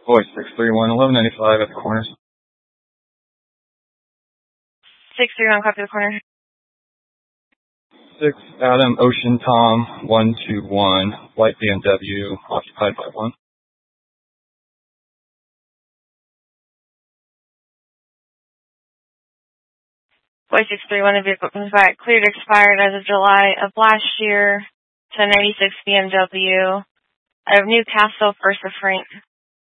Voice 631, 1195 at the corners. 631, copy the corner. 6 Adam Ocean Tom 121, white BMW, occupied by 1. Voice 631, a vehicle comes back. Cleared expired as of July of last year. 1096 BMW. Out of Newcastle, First of Frank.